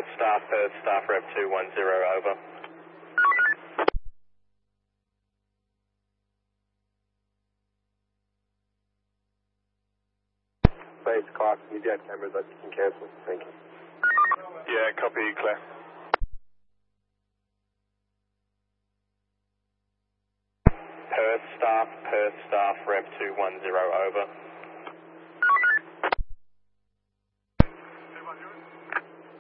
Perth staff, Rev 210, over. Base Clark, you do have cameras that you can cancel. Thank you. Yeah, copy, clear. Perth staff, Rev 210, over.